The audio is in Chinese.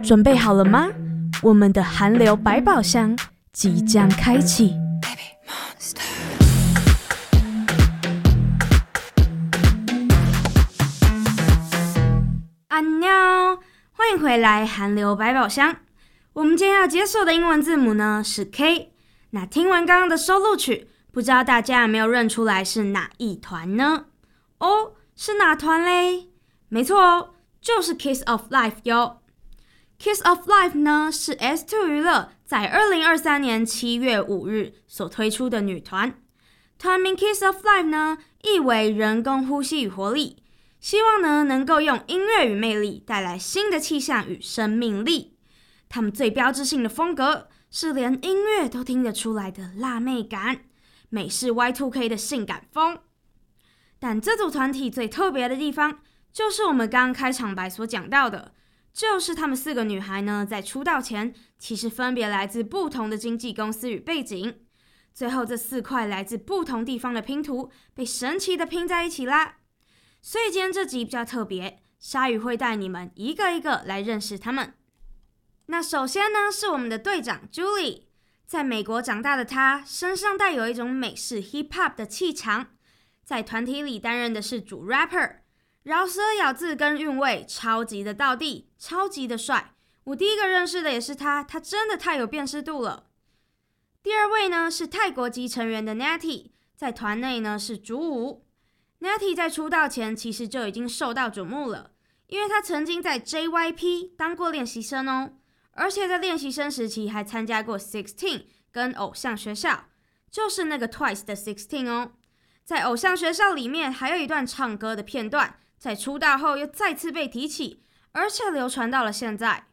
准备好了吗？我们的韩流百宝箱即将开启。안녕，欢迎回来韩流百宝箱。我们今天要解锁的英文字母呢是 K。那听完刚刚的收录曲，不知道大家有没有认出来是哪一团呢？哦，是哪团嘞？没错哦，就是 Kiss of Life 哟。Kiss of Life 呢是 S2 娱乐在2023年7月5日所推出的女团。团名 Kiss of Life 呢意为人工呼吸与活力，希望呢能够用音乐与魅力带来新的气象与生命力。他们最标志性的风格是连音乐都听得出来的辣妹感，美式 Y2K 的性感风。但这组团体最特别的地方，就是我们刚刚开场白所讲到的，就是她们4个女孩呢，在出道前其实分别来自不同的经纪公司与背景，最后这4块来自不同地方的拼图被神奇的拼在一起啦。所以今天这集比较特别，鲨鱼会带你们一个一个来认识她们。那首先呢，是我们的队长 Julie， 在美国长大的她，身上带有一种美式 hip hop 的气场，在团体里担任的是主 rapper， 饶舌咬字跟韵味超级的道地，超级的帅。我第一个认识的也是他真的太有辨识度了。第二位呢是泰国籍成员的 Natty， 在团内呢是主舞。Natty 在出道前其实就已经受到瞩目了，因为他曾经在 JYP 当过练习生哦，而且在练习生时期还参加过 16 跟偶像学校，就是那个 Twice 的16哦。在偶像学校里面还有一段唱歌的片段，在出道后又再次被提起，而且流传到了现在。